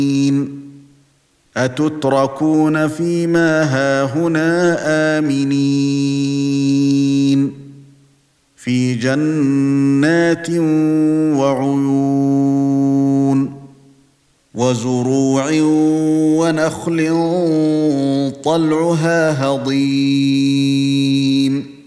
أتتركون فيما هاهنا آمنين في جنات وعيون وزروع ونخل طلعها هضيم